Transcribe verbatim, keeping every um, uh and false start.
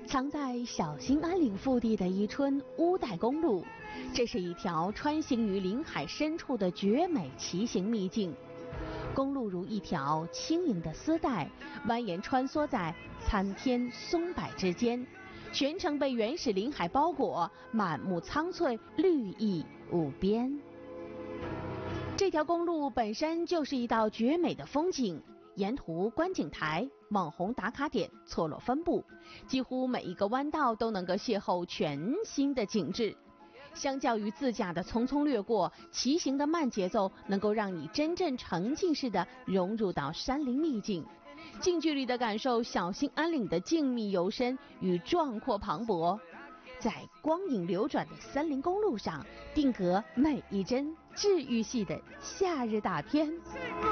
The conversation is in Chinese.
藏在小兴安岭腹地的伊春乌代公路，这是一条穿行于林海深处的绝美骑行秘境。公路如一条轻盈的丝带，蜿蜒穿梭在参天松柏之间，全程被原始林海包裹，满目苍翠，绿意无边。这条公路本身就是一道绝美的风景，沿途观景台、网红打卡点错落分布，几乎每一个弯道都能够邂逅全新的景致。相较于自驾的匆匆掠过，骑行的慢节奏能够让你真正沉浸式的融入到山林秘境，近距离的感受小兴安岭的静谧幽深与壮阔磅礴。在光影流转的森林公路上，定格每一帧治愈系的夏日大片。